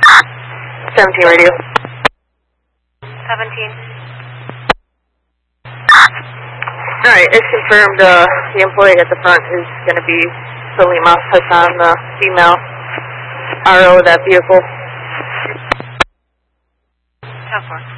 17 radio. 17. Alright, it's confirmed the employee at the front is going to be Salima Hassan, the female RO of that vehicle. 10-4.